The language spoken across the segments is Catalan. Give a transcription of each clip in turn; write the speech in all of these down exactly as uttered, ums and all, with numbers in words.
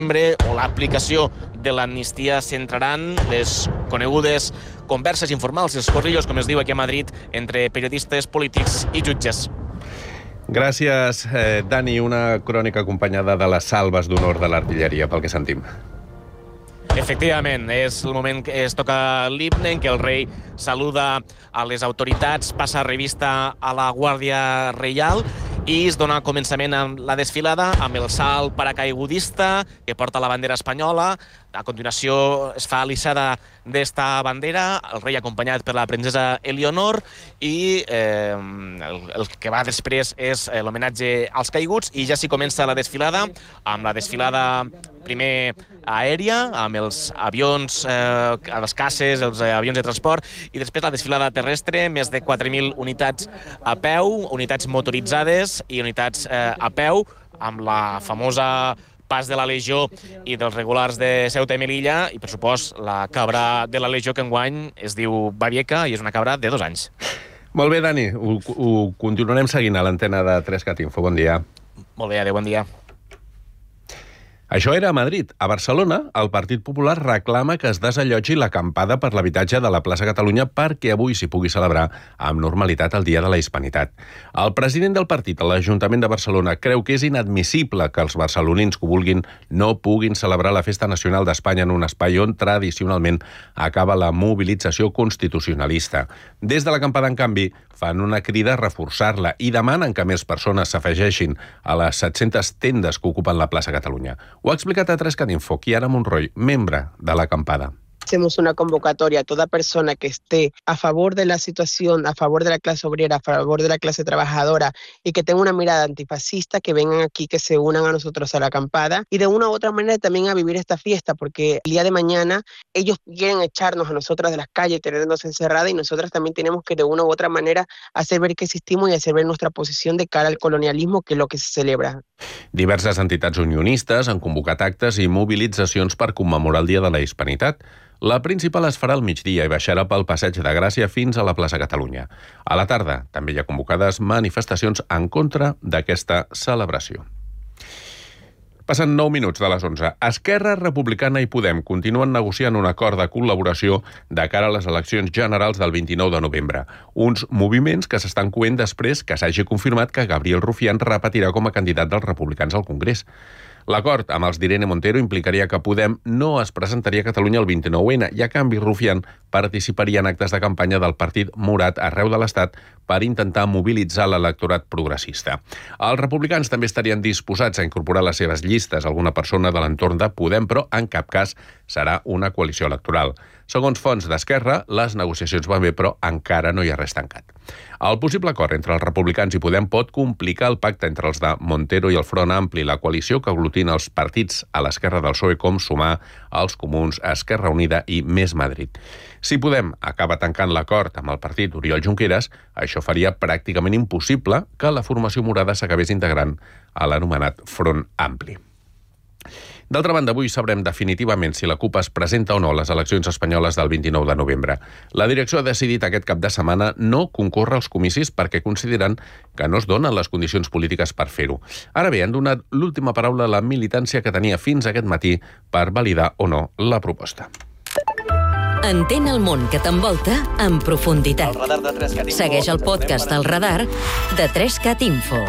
o l'aplicació de l'amnistia centraran les conegudes converses informals, els corrillos, com es diu aquí a Madrid, entre periodistes, polítics i jutges. Gràcies, eh, Dani. Una crònica acompanyada de les salves d'honor de l'artilleria, pel que sentim. Efectivament, és el moment que es toca l'himne en què el rei saluda a les autoritats, passa revista a la Guàrdia Reial i es dona començament amb la desfilada, amb el salt paracaigudista que porta la bandera espanyola. A continuació es fa l'hissada d'esta bandera, el rei acompanyat per la princesa Eleonor, i eh, el, el que va després és l'homenatge als caiguts, i ja s'hi comença la desfilada, amb la desfilada primer aèria, amb els avions, eh, les caces, els avions de transport, i després la desfilada terrestre, més de quatre mil unitats a peu, unitats motoritzades i unitats eh, a peu, amb la famosa pas de la Legió i dels regulars de Ceuta i Melilla, i per supost la cabra de la Legió, que enguany es diu Babieca i és una cabra de dos anys. Molt bé, Dani, ho, ho continuarem seguint a l'antena de tres cat info. Bon dia. Molt bé, adéu, bon dia. Això era a Madrid. A Barcelona, el Partit Popular reclama que es desallotgi l'acampada per l'habitatge de la plaça Catalunya perquè avui s'hi pugui celebrar amb normalitat el Dia de la Hispanitat. El president del partit a l'Ajuntament de Barcelona creu que és inadmissible que els barcelonins que ho vulguin no puguin celebrar la Festa Nacional d'Espanya en un espai on tradicionalment acaba la mobilització constitucionalista. Des de l'acampada, en canvi, fan una crida a reforçar-la i demanen que més persones s'afegeixin a les set-centes tendes que ocupen la plaça Catalunya. Ho ha explicat a tres cat info Chiara Monroy, membre de l'acampada. Hacemos una convocatoria a toda persona que esté a favor de la situación, a favor de la clase obrera, a favor de la clase trabajadora y que tenga una mirada antifascista, que vengan aquí, que se unan a nosotros a la acampada y de una u otra manera también a vivir esta fiesta, porque el día de mañana ellos quieren echarnos a nosotras de las calles, tenernos encerradas, y nosotras también tenemos que de una u otra manera hacer ver que existimos y hacer ver nuestra posición de cara al colonialismo, que es lo que se celebra. Diverses entitats unionistes han convocat actes i mobilitzacions per commemorar el Dia de la Hispanitat. La principal es farà al migdia i baixarà pel Passeig de Gràcia fins a la plaça Catalunya. A la tarda també hi ha convocades manifestacions en contra d'aquesta celebració. Passen nou minuts de les onze. Esquerra Republicana i Podem continuen negociant un acord de col·laboració de cara a les eleccions generals del vint-i-nou de novembre. Uns moviments que s'estan coent després que s'hagi confirmat que Gabriel Rufián repetirà com a candidat dels republicans al Congrés. L'acord amb els d'Irene Montero implicaria que Podem no es presentaria a Catalunya el vint-i-nou ene i, a canvi, Rufián participaria en actes de campanya del Partit Morat arreu de l'Estat per intentar mobilitzar l'electorat progressista. Els republicans també estarien disposats a incorporar a les seves llistes alguna persona de l'entorn de Podem, però en cap cas serà una coalició electoral. Segons fonts d'Esquerra, les negociacions van bé, però encara no hi ha res tancat. El possible acord entre els republicans i Podem pot complicar el pacte entre els de Montero i el Front Ampli, la coalició que aglutina els partits a l'esquerra del P S O E, com Sumar, els Comuns, Esquerra Unida i Més Madrid. Si Podem acaba tancant l'acord amb el partit d'Oriol Junqueras, això faria pràcticament impossible que la formació morada s'acabés integrant a l'anomenat Front Ampli. D'altra banda, avui sabrem definitivament si la CUP es presenta o no a les eleccions espanyoles del vint-i-nou de novembre. La direcció ha decidit aquest cap de setmana no concórrer als comicis perquè consideren que no es donen les condicions polítiques per fer-ho. Ara bé, han donat l'última paraula a la militància que tenia fins aquest matí per validar o no la proposta. Entén el món que t'envolta en profunditat. Segueix el podcast del Radar de tres cat info.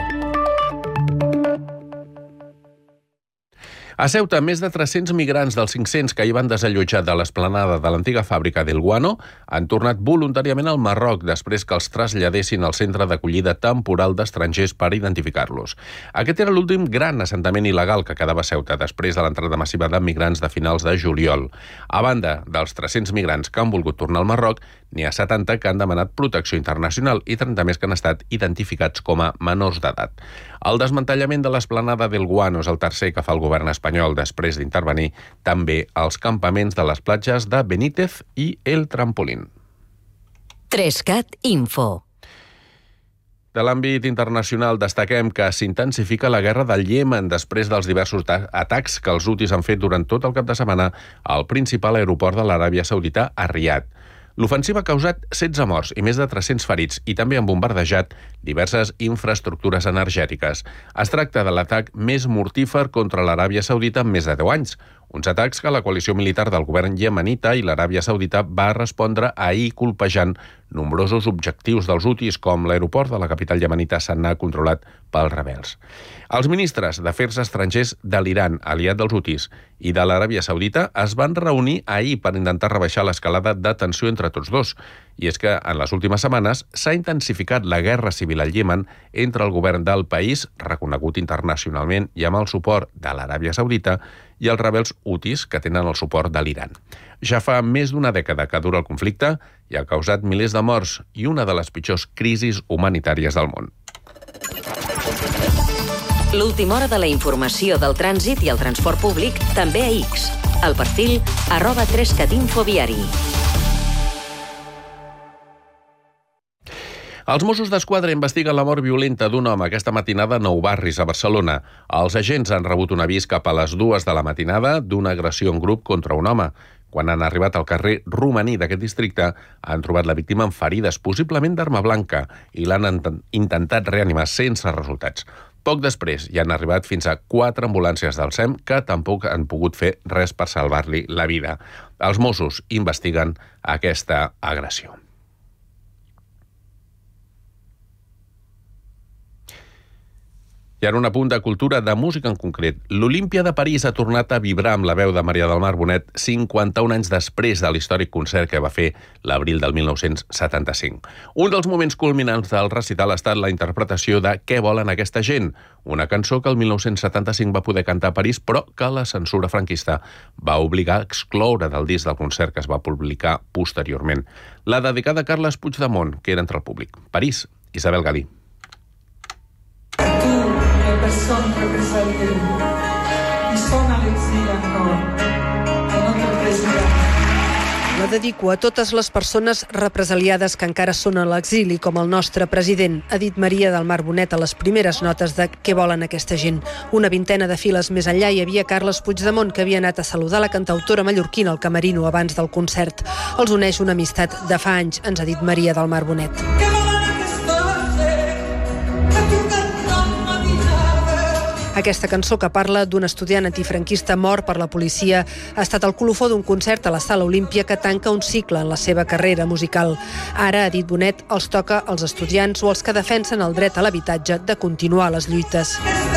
A Ceuta, més de tres-cents migrants dels cinc-cents que hi van desallotjar de l'esplanada de l'antiga fàbrica del Guano han tornat voluntàriament al Marroc després que els traslladessin al centre d'acollida temporal d'estrangers per identificar-los. Aquest era l'últim gran assentament il·legal que quedava a Ceuta després de l'entrada massiva de migrants de finals de juliol. A banda dels tres-cents migrants que han volgut tornar al Marroc, n'hi ha setanta que han demanat protecció internacional i trenta més que han estat identificats com a menors d'edat. El desmantellament de l'esplanada del Guano és el tercer que fa el govern espanyol després d'intervenir també als campaments de les platges de Benítez i El Trampolín. tres cat info. De l'àmbit internacional destaquem que s'intensifica la guerra del Iemen després dels diversos atacs que els hutis han fet durant tot el cap de setmana al principal aeroport de l'Aràbia Saudita, a Riad. L'ofensiva ha causat setze morts i més de tres-cents ferits i també han bombardejat diverses infraestructures energètiques. Es tracta de l'atac més mortífer contra l'Aràbia Saudita en més de deu anys. Uns atacs que la coalició militar del govern iemenita i l'Aràbia Saudita va respondre ahir colpejant nombrosos objectius dels hutis, com l'aeroport de la capital iemenita Sanà, controlat pels rebels. Els ministres d'Afers Estrangers de l'Iran, aliat dels hutis, i de l'Aràbia Saudita es van reunir ahir per intentar rebaixar l'escalada de tensió entre tots dos. I és que en les últimes setmanes s'ha intensificat la guerra civil al Iemen entre el govern del país, reconegut internacionalment i amb el suport de l'Aràbia Saudita, i els rebels hutis, que tenen el suport de l'Iran. Ja fa més d'una dècada que dura el conflicte i ha causat milers de morts i una de les pitjors crisis humanitàries del món. L'última hora de la informació del trànsit i el transport públic també a X. El perfil arroba tres cat info viari. Els Mossos d'Esquadra investiguen la mort violenta d'un home aquesta matinada a Nou Barris, a Barcelona. Els agents han rebut un avís cap a les dues de la matinada d'una agressió en grup contra un home. Quan han arribat al carrer Romaní d'aquest districte, han trobat la víctima amb ferides, possiblement d'arma blanca, i l'han intentat reanimar sense resultats. Poc després hi han arribat fins a quatre ambulàncies del S E M que tampoc han pogut fer res per salvar-li la vida. Els Mossos investiguen aquesta agressió. I ara un apunt de cultura, de música en concret. L'Olímpia de París ha tornat a vibrar amb la veu de Maria del Mar Bonet cinquanta-un anys després de l'històric concert que va fer l'abril del mil nou-cents setanta-cinc. Un dels moments culminants del recital ha estat la interpretació de Què volen aquesta gent?, una cançó que el mil nou-cents setanta-cinc va poder cantar a París, però que la censura franquista va obligar a excloure del disc del concert que es va publicar posteriorment. La dedicada a Carles Puigdemont, que era entre el públic. París, Isabel Galí. Persone represaliate i són a l'exili ancora e non del president. La dedico a totes les persones represaliades que encara són a l'exili, com el nostre president, ha dit Maria del Mar Bonet a les primeres notes de Què volen aquesta gent. Una vintena de files més enllà hi havia Carles Puigdemont, que havia anat a saludar la cantautora mallorquina al camerino abans del concert. Els uneix una amistat de fa anys, ens ha dit Maria del Mar Bonet. Aquesta cançó, que parla d'un estudiant antifranquista mort per la policia, ha estat el colofó d'un concert a la Sala Olímpia que tanca un cicle en la seva carrera musical. Ara, ha dit Bonet, els toca als estudiants o als que defensen el dret a l'habitatge de continuar les lluites.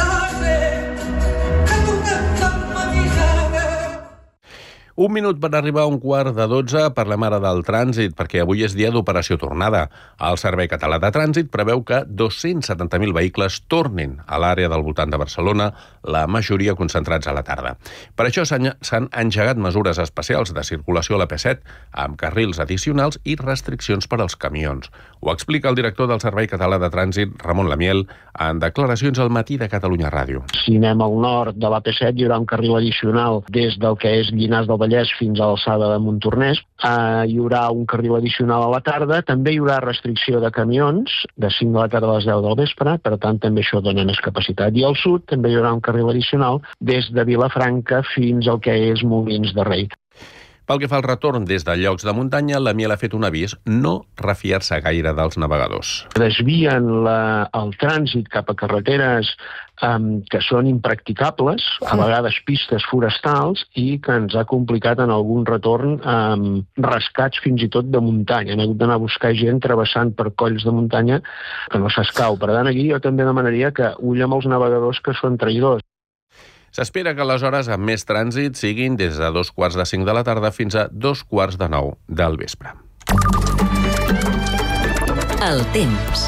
Un minut per arribar a un quart de dotze, parlem ara del trànsit, perquè avui és dia d'operació tornada. El Servei Català de Trànsit preveu que dos-cents setanta mil vehicles tornin a l'àrea del voltant de Barcelona, la majoria concentrats a la tarda. Per això s'han engegat mesures especials de circulació a la P set, amb carrils addicionals i restriccions per als camions. Ho explica el director del Servei Català de Trànsit, Ramon Lamiel, en declaracions al Matí de Catalunya Ràdio. Si anem al nord de la P set, hi haurà un carril addicional des del que és Llinars del Vallès fins a l'alçada de Montornès. Uh, hi haurà un carril addicional a la tarda. També hi haurà restricció de camions de cinc de la tarda a les deu del vespre, per tant també això dona més capacitat. I al sud també hi haurà un carril addicional des de Vilafranca fins al que és Molins de Rei. Pel que fa al retorn des de llocs de muntanya, la Miel ha fet un avís: no refiar-se gaire dels navegadors. Desvien la, el trànsit cap a carreteres um, que són impracticables, a vegades pistes forestals, i que ens ha complicat en algun retorn um, rescats fins i tot de muntanya. Hem hagut d'anar a buscar gent travessant per colls de muntanya que no s'escau. Per tant, aquí jo també demanaria que ull amb els navegadors que són traïdors. S'espera que les hores amb més trànsit siguin des de dos quarts de cinc de la tarda fins a dos quarts de nou del vespre. El temps.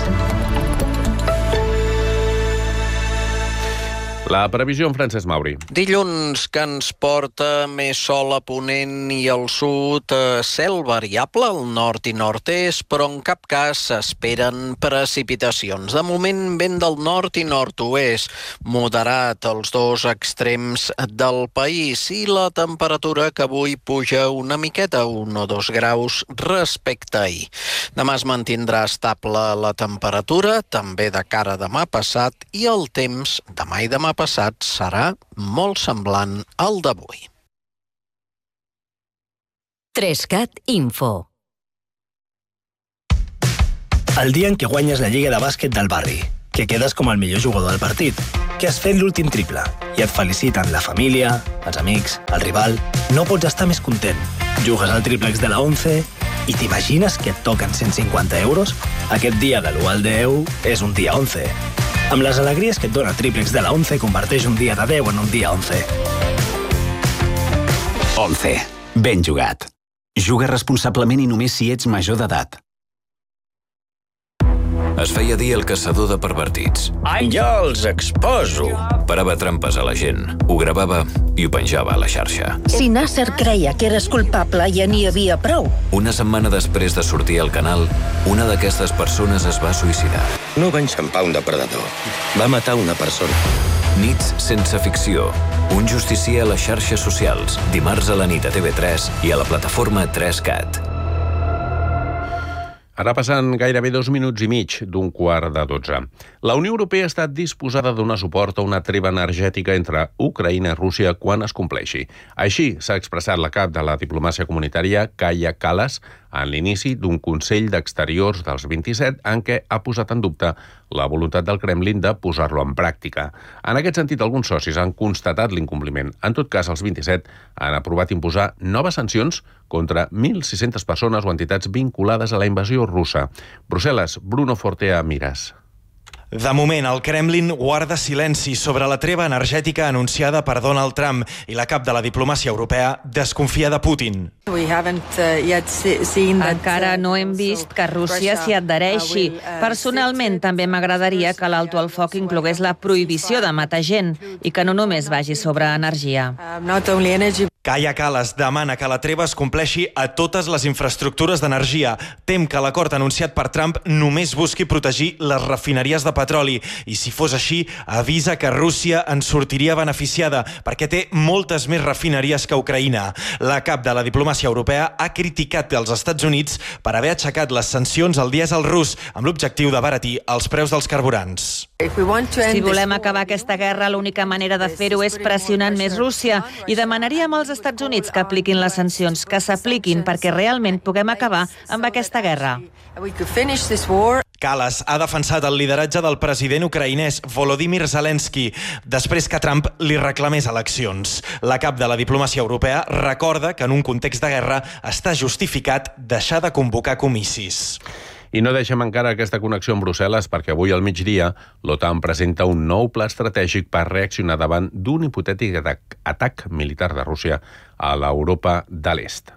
La previsió en Francesc Mauri. Dilluns, que ens porta més sol a ponent i al sud, cel variable al nord i nord-est, però en cap cas s'esperen precipitacions. De moment, vent del nord i nord-oest, moderat als dos extrems del país, i la temperatura que avui puja una miqueta, un o dos graus respecte a ahir. Demà es mantindrà estable la temperatura, també de cara a demà passat, i el temps demà i demà passat serà molt semblant al d'avui. tres cat Info. El dia en què guanyes la lliga de bàsquet del barri, que quedes com el millor jugador del partit, que has fet l'últim triple i et feliciten la família, els amics, el rival. No pots estar més content. Jugues al triplex de la ONCE i t'imagines que et toquen cent cinquanta euros? Aquest dia de l'u al deu és un dia ONCE. Amb les alegries que et dona el triplex de la ONCE, converteix un dia de deu en un dia ONCE. ONCE. Ben jugat. Juga responsablement i només si ets major d'edat. Es feia dir el caçador de pervertits. Jo els exposo. Parava trampes a la gent, ho gravava i ho penjava a la xarxa. Si Nasser creia que eres culpable, ja n'hi havia prou. Una setmana després de sortir al canal, una d'aquestes persones es va suïcidar. No va enxampar un depredador. Va matar una persona. Nits sense ficció. Un justicier a les xarxes socials. Dimarts a la nit a T V tres i a la plataforma tres cat. Ara passen gairebé dos minuts i mig d'un quart de dotze. La Unió Europea ha estat disposada a donar suport a una treva energètica entre Ucraïna i Rússia quan es compleixi. Així s'ha expressat la cap de la diplomàcia comunitària, Kaja Kallas, en l'inici d'un Consell d'Exteriors dels vint-i-set en què ha posat en dubte la voluntat del Kremlin de posar-lo en pràctica. En aquest sentit, alguns socis han constatat l'incompliment. En tot cas, els vint-i-set han aprovat imposar noves sancions contra mil sis-centes persones o entitats vinculades a la invasió russa. Brussel·les, Bruno Fortea Miras. De moment, el Kremlin guarda silenci sobre la treva energètica anunciada per Donald Trump i la cap de la diplomàcia europea desconfia de Putin. Encara no hem vist que Rússia s'hi adhereixi. Personalment, també m'agradaria que l'alto al foc inclogués la prohibició de matar gent i que no només vagi sobre energia. Kaja Kallas demana que la treva es compleixi a totes les infraestructures d'energia. Tem que l'acord anunciat per Trump només busqui protegir les refineries de petroli i, si fos així, avisa que Rússia en sortiria beneficiada perquè té moltes més refineries que Ucraïna. La cap de la diplomàcia europea ha criticat els Estats Units per haver aixecat les sancions al dièsel rus amb l'objectiu d'abaratir els preus dels carburants. Si volem acabar aquesta guerra, l'única manera de fer-ho és pressionant més Rússia i demanaríem als Estats Units que apliquin les sancions, que s'apliquin perquè realment puguem acabar amb aquesta guerra. Kallas ha defensat el lideratge del president ucraïnès Volodymyr Zelensky després que Trump li reclamés eleccions. La cap de la diplomàcia europea recorda que en un context de guerra està justificat deixar de convocar comicis. I no deixem encara aquesta connexió amb Brussel·les perquè avui al migdia l'OTAN presenta un nou pla estratègic per reaccionar davant d'un hipotètic atac, atac militar de Rússia a l'Europa de l'Est.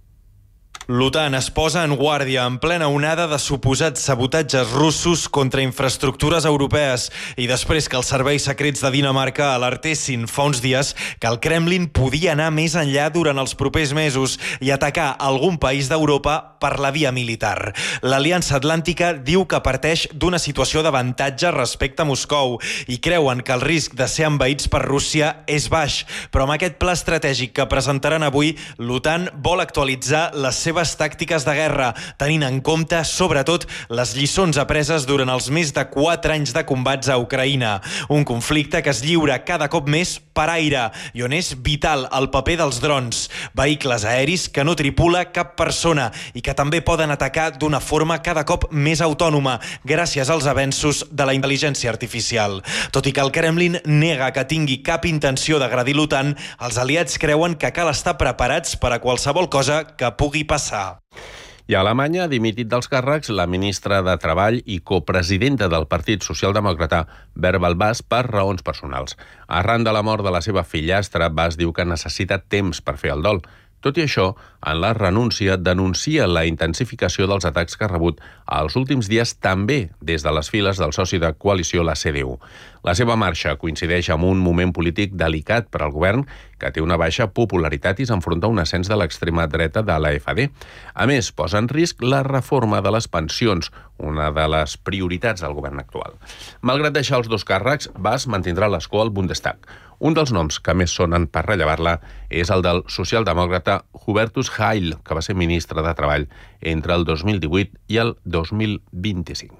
L'OTAN es posa en guàrdia en plena onada de suposats sabotatges russos contra infraestructures europees i després que els serveis secrets de Dinamarca alertessin fa uns dies que el Kremlin podia anar més enllà durant els propers mesos i atacar algun país d'Europa per la via militar. L'Aliança Atlàntica diu que parteix d'una situació d'avantatge respecte a Moscou i creuen que el risc de ser envaïts per Rússia és baix, però amb aquest pla estratègic que presentaran avui, l'OTAN vol actualitzar les seves seves tàctiques de guerra, tenint en compte, sobretot, les lliçons apreses durant els més de quatre anys de combats a Ucraïna. Un conflicte que es lliura cada cop més per aire i on és vital el paper dels drons, vehicles aeris que no tripula cap persona i que també poden atacar d'una forma cada cop més autònoma gràcies als avenços de la intel·ligència artificial. Tot i que el Kremlin nega que tingui cap intenció d'agredir l'OTAN, els aliats creuen que cal estar preparats per a qualsevol cosa que pugui passar. I a Alemanya ha dimitit dels càrrecs la ministra de Treball i copresidenta del Partit Socialdemòcrata, Bärbel Bas, per raons personals. Arran de la mort de la seva fillastra, Bas diu que necessita temps per fer el dol. Tot i això, en la renúncia denuncia la intensificació dels atacs que ha rebut els últims dies també des de les files del soci de coalició, la C D U. La seva marxa coincideix amb un moment polític delicat per al govern que té una baixa popularitat i s'enfronta a un ascens de l'extrema dreta de l'A F D. A més, posa en risc la reforma de les pensions, una de les prioritats del govern actual. Malgrat deixar els dos càrrecs, Bas mantindrà l'escó al Bundestag. Un dels noms que més sonen per rellevar-la és el del socialdemòcrata Hubertus Heil, que va ser ministre de Treball entre el dos mil divuit i el dos mil vint-i-cinc.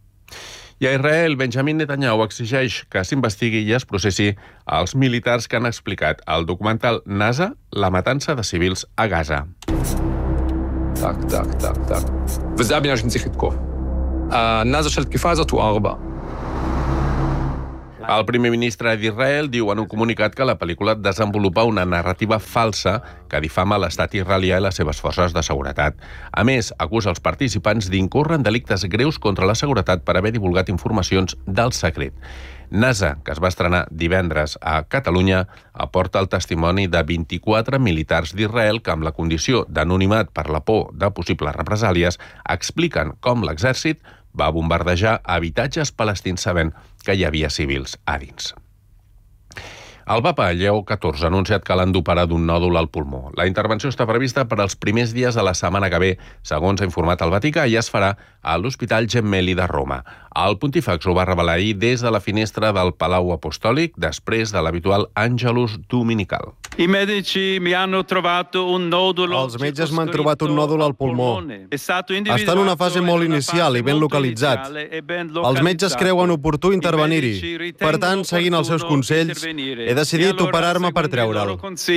I a Israel, Benjamin Netanyahu exigeix que s'investigui i es processi els militars que han explicat al documental NASA la matança de civils a Gaza. Так, так, так, так. Ви забіжні цих نازش الكفازة وأربعة. El primer ministre d'Israel diu en un comunicat que la pel·lícula desenvolupa una narrativa falsa que difama l'estat israelià i les seves forces de seguretat. A més, acusa els participants d'incórrer en delictes greus contra la seguretat per haver divulgat informacions del secret. NASA, que es va estrenar divendres a Catalunya, aporta el testimoni de vint-i-quatre militars d'Israel que, amb la condició d'anonimat per la por de possibles represàlies, expliquen com l'exèrcit va bombardejar habitatges palestins sabent que hi havia civils a dins. El papa Lleó catorze ha anunciat que l'han d'operar d'un nòdul al pulmó. La intervenció està prevista per als primers dies de la setmana que ve, segons ha informat el Vaticà, i es farà a l'Hospital Gemelli de Roma. El pontífex ho va revelar ahir des de la finestra del Palau Apostòlic, després de l'habitual Angelus Dominical. Els metges m'han trobat un nòdul al pulmó. Està en una fase molt inicial i ben localitzat. Els metges creuen oportú intervenir-hi. Per tant, seguint els seus consells, he decidit operar-me per treure'l.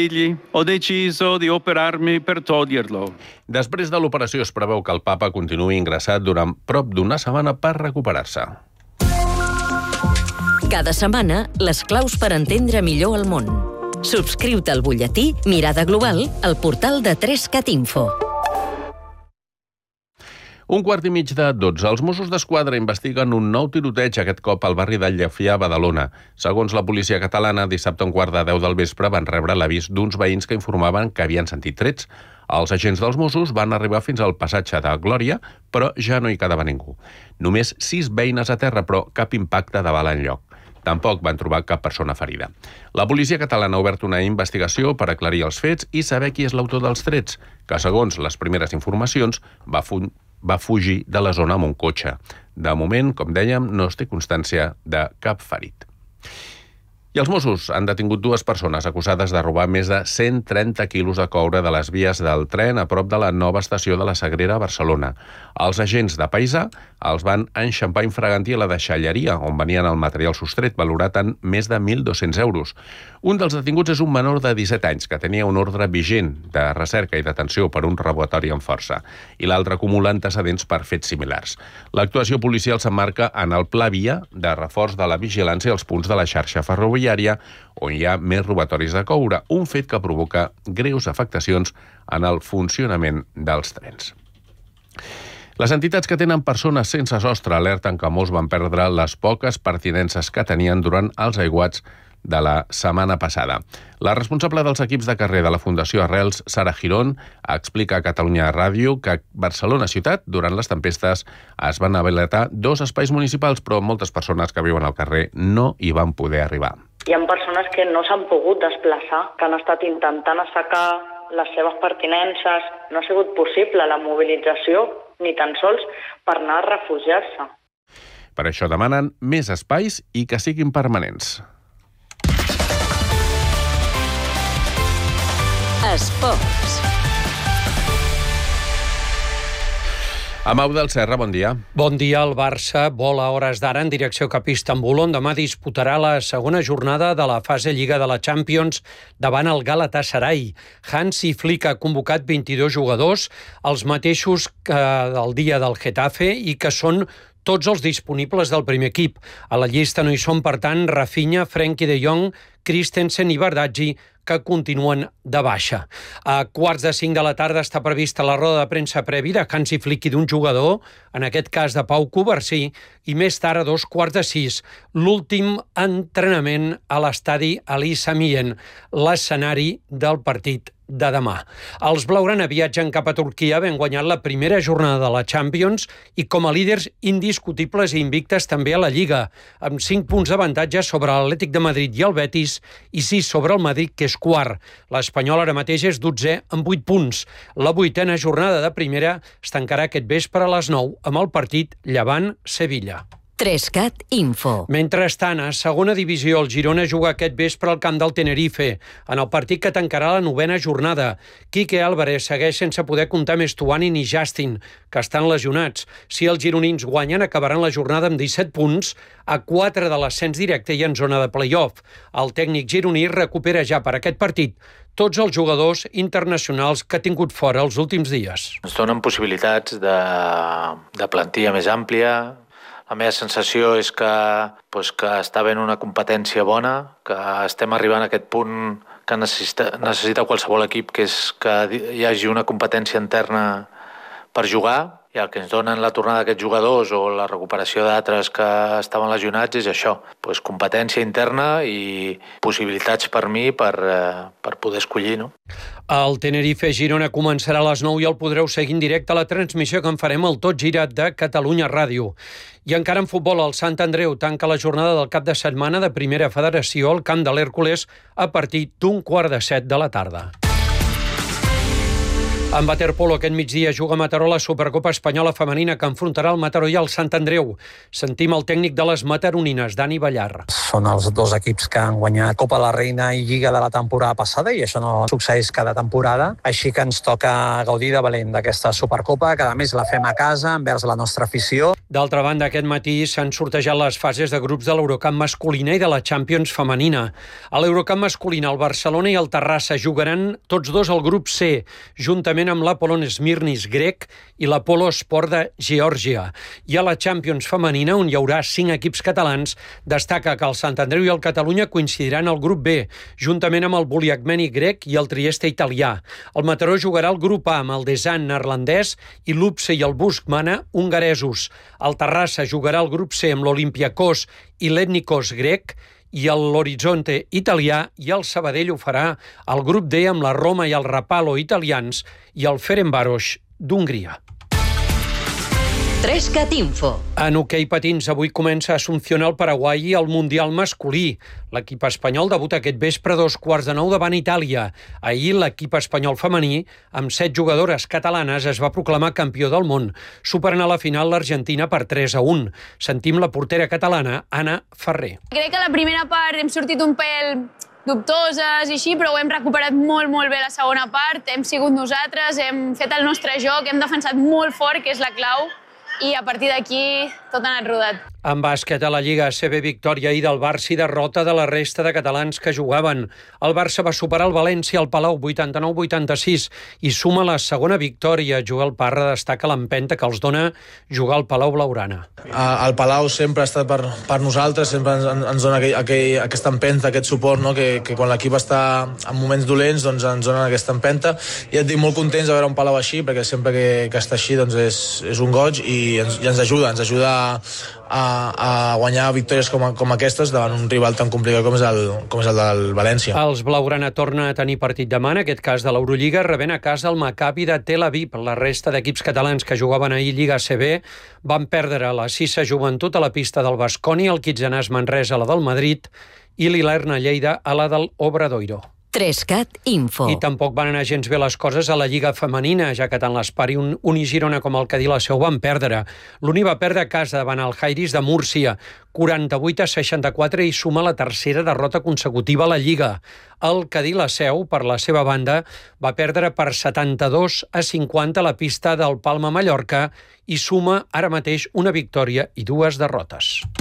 Després de l'operació es preveu que el papa continuï ingressat durant prop d'una setmana per recuperar-se. Cada setmana, les claus per entendre millor el món. Subscriu-te al butlletí Mirada Global al portal de tres cat info. Un quart i mig de dotze. Els Mossos d'Esquadra investiguen un nou tiroteig, aquest cop al barri del Llefià, a Badalona. Segons la policia catalana, dissabte a un quart de deu del vespre van rebre l'avís d'uns veïns que informaven que havien sentit trets. Els agents dels Mossos van arribar fins al passatge de Glòria, però ja no hi quedava ningú. Només sis veïnes a terra, però cap impacte de bala enlloc. Tampoc van trobar cap persona ferida. La policia catalana ha obert una investigació per aclarir els fets i saber qui és l'autor dels trets, que, segons les primeres informacions, va, fu va fugir de la zona amb un cotxe. De moment, com dèiem, no es té constància de cap ferit. I els Mossos han detingut dues persones acusades de robar més de cent trenta quilos de coure de les vies del tren a prop de la nova estació de la Sagrera a Barcelona. Els agents de Paisà els van enxampar infraganti a la deixalleria, on venien el material sostret, valorat en més de mil dos-cents euros. Un dels detinguts és un menor de disset anys que tenia un ordre vigent de recerca i detenció per un robatori amb força, i l'altre acumula antecedents per fets similars. L'actuació policial s'emmarca en el Pla Via de reforç de la vigilància als punts de la xarxa ferroviària on hi ha més robatoris de coure, un fet que provoca greus afectacions en el funcionament dels trens. Les entitats que tenen persones sense sostre alerten que molts van perdre les poques pertinences que tenien durant els aiguats de la setmana passada. La responsable dels equips de carrer de la Fundació Arrels, Sara Girón, explica a Catalunya Ràdio que a Barcelona ciutat, durant les tempestes, es van habilitar dos espais municipals, però moltes persones que viuen al carrer no hi van poder arribar. Hi ha persones que no s'han pogut desplaçar, que han estat intentant assecar les seves pertinences. No ha sigut possible la mobilització, ni tan sols per anar a refugiar-se. Per això demanen més espais i que siguin permanents. Esports. Amau del Serra, bon dia. Bon dia. El Barça vola a hores d'ara en direcció cap a Istanbul, on demà disputarà la segona jornada de la fase Lliga de la Champions davant el Galatasaray. Hansi Flick ha convocat vint-i-dos jugadors, els mateixos que el dia del Getafe, i que són tots els disponibles del primer equip. A la llista no hi són, per tant, Rafinha, Frenkie de Jong, Christensen i Bardaggi, que continuen de baixa. A quarts de cinc de la tarda està prevista la roda de premsa prèvia de Hansi Flick i d'un jugador, en aquest cas de Pau Covarsí, i més tard, a dos quarts de sis, l'últim entrenament a l'estadi Ali Samien, l'escenari del partit de demà. Els blaugrana viatgen cap a Turquia, havent guanyat la primera jornada de la Champions i com a líders indiscutibles i invictes també a la Lliga, amb cinc punts d'avantatge sobre l'Atlètic de Madrid i el Betis i sis sobre el Madrid, que és quart. L'Espanyol ara mateix és dotzè amb vuit punts. La vuitena jornada de primera es tancarà aquest vespre a les nou amb el partit Llevant-Sevilla. tres cat info. Mentrestant, a segona divisió, el Girona juga aquest vespre al camp del Tenerife, en el partit que tancarà la novena jornada. Quique Álvarez segueix sense poder comptar més Tuani ni Justin, que estan lesionats. Si els gironins guanyen, acabaran la jornada amb disset punts, a quatre de l'ascens directe i en zona de play-off. El tècnic gironí recupera ja per aquest partit tots els jugadors internacionals que ha tingut fora els últims dies. Ens donen possibilitats de, de plantilla més àmplia. La meva sensació és que, doncs, que està havent una competència bona, que estem arribant a aquest punt que necessita, necessita qualsevol equip, que és que hi hagi una competència interna per jugar, i el que ens donen la tornada d'aquests jugadors o la recuperació d'altres que estaven lesionats és això, doncs competència interna i possibilitats per mi per, per poder escollir, no? El Tenerife Girona començarà a les nou i el podreu seguir en directe a la transmissió que en farem al Tot Gira de Catalunya Ràdio. I encara en futbol, el Sant Andreu tanca la jornada del cap de setmana de Primera Federació al camp de l'Hèrcules a partir d'un quart de set de la tarda. En waterpolo aquest migdia juga Mataró la Supercopa Espanyola Femenina que enfrontarà el Mataró i el Sant Andreu. Sentim el tècnic de les mataronines, Dani Ballar. Són els dos equips que han guanyat Copa de la Reina i Lliga de la temporada passada i això no succeeix cada temporada. Així que ens toca gaudir de valent d'aquesta Supercopa, que a més la fem a casa envers la nostra afició. D'altra banda, aquest matí s'han sortejat les fases de grups de l'Eurocup masculina i de la Champions femenina. A l'Eurocup masculina, el Barcelona i el Terrassa jugaran tots dos al grup C, juntament amb l'Apollon Smirnis grec i l'Apollo Sport de Geòrgia. I a la Champions femenina, on hi haurà cinc equips catalans, destaca que el Sant Andreu i el Catalunya coincidiran al grup B, juntament amb el Buliacmeni grec i el Trieste italià. El Mataró jugarà al grup A amb el Desan neerlandès i l'Upse i el Buskmana hongaresos. El Terrassa jugarà al grup C amb l'Olympiakos i l'Etnikos grec i l'Horizonte italià, i el Sabadell ho farà al grup D amb la Roma i el Rapallo italians i el Ferencváros d'Hongria. Trescat Info. En hoquei patins, avui comença a Asunción al Paraguai i el Mundial masculí. L'equip espanyol debuta aquest vespre a dos quarts de nou davant Itàlia. Ahir l'equip espanyol femení, amb set jugadores catalanes, es va proclamar campió del món, superant a la final l'Argentina per tres a un. Sentim la portera catalana, Anna Ferrer. Crec que la primera part hem sortit un pèl dubtoses i així, però ho hem recuperat molt, molt bé la segona part. Hem sigut nosaltres, hem fet el nostre joc, hem defensat molt fort, que és la clau, i a partir d'aquí tot ha anat rodat. En bàsquet, a la Lliga A C B, victòria ahir del Barça i derrota de la resta de catalans que jugaven. El Barça va superar el València al Palau vuitanta-nou vuitanta-sis i suma la segona victòria. Joel Parra destaca l'empenta que els dona jugar al Palau Blaugrana. El Palau sempre ha estat per, per nosaltres, sempre ens, ens dona aquell, aquell, aquesta empenta, aquest suport, no? que, que quan l'equip està en moments dolents doncs ens donen aquesta empenta. I et dic, molt contents de veure un Palau així, perquè sempre que, que està així doncs és, és un goig i ens, i ens ajuda, ens ajuda a, a guanyar victòries com, a, com aquestes davant un rival tan complicat com és el, com és el del València. Els Blaugrana torna a tenir partit demà, en aquest cas de l'Eurolliga, rebent a casa el Maccabi de Tel Aviv. La resta d'equips catalans que jugaven ahir Lliga A C B van perdre la Sissa Joventut a la pista del Baskonia, el Quitzenàs Manresa a la del Madrid i l'Ilerna Lleida a la del Obradoiro. Trescat Info. I tampoc van anar gens bé les coses a la Lliga femenina, ja que tant l'Espari Uni Girona com el Cadí la Seu van perdre. L'Uni va perdre a casa davant el Jairis de Múrcia, quaranta-vuit a seixanta-quatre, i suma la tercera derrota consecutiva a la Lliga. El Cadí la Seu, per la seva banda, va perdre per setanta-dos a cinquanta a la pista del Palma Mallorca i suma ara mateix una victòria i dues derrotes.